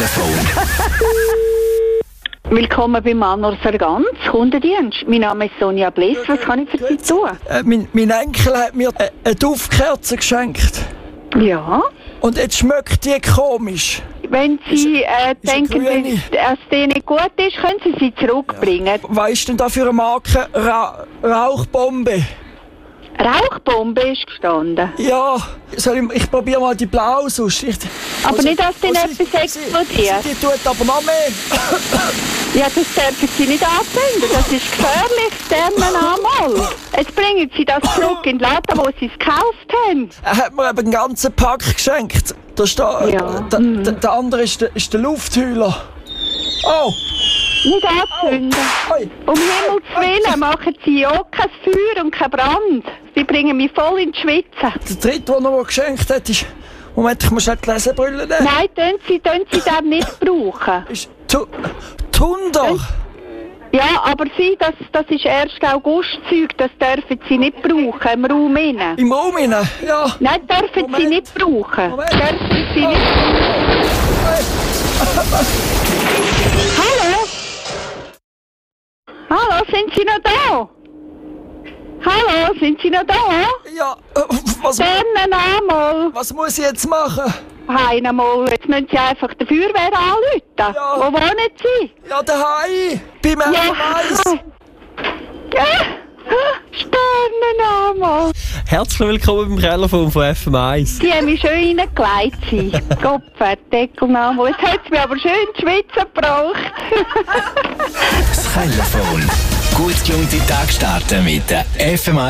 Telefon. Willkommen bei Manor Sargans, Kundendienst. Mein Name ist Sonja Bless. Was kann ich für Sie tun? Mein Enkel hat mir eine Duftkerze geschenkt. Ja. Und jetzt schmeckt die komisch. Wenn Sie denken, dass die nicht gut ist, können Sie sie zurückbringen. Was ist denn da für eine Marke? Rauchbombe? Rauchbombe ist gestanden. Ja, ich probiere mal die blau sonst. Aber nicht, dass den etwas explodiert. Die tut aber noch mehr. Ja, das dürfen Sie nicht anzünden. Das ist gefährlich. Sterben einmal. Jetzt bringen Sie das zurück in den Laden, wo Sie es gekauft haben. Er hat mir eben einen ganzen Pack geschenkt. Da steht, Ja. Der andere ist der Lufthühler. Oh! Nicht anzünden. Oi. Um Himmels Willen machen Sie ja kein Feuer und kein Brand. Sie bringen mich voll ins Schwitzen. Der dritte, den er mir geschenkt hat, ist... Moment, ich muss nicht die Lesebrille nehmen. Nein, tun Sie den nicht brauchen. Ist Thunder. Ja, aber Sie, das ist 1. August-Zeug, das dürfen Sie nicht brauchen im Raum innen. Im Raum rein? Ja. Nein, dürfen Moment. Sie nicht brauchen. Moment. Dürfen Sie nicht. Hallo? Hallo, sind Sie noch da? Hallo, sind Sie noch da? Ja, Dann einmal. was muss ich jetzt machen? Einmal. Jetzt müssen Sie einfach die Feuerwehr anrufen. Ja. Wo wohnen Sie? Ja, daheim. Beim FM1. Ja. Sterne einmal. Herzlich willkommen beim Telefon von FM1. Die haben mich schön reingelegt. Kopferdeckelname. Jetzt hat es mich aber schön die Schweizer gebraucht. Das Telefon. Gut gelungene Tag starten mit der FM1.